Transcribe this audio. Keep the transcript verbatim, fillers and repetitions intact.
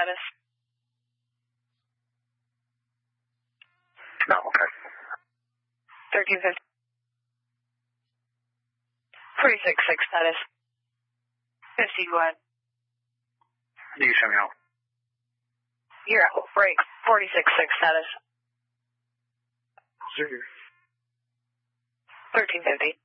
status. No, okay. thirteen fifty. forty-six six status. fifty, go ahead. You can show me out. You're out. Break. forty-six six status. Sure. thirteen fifty.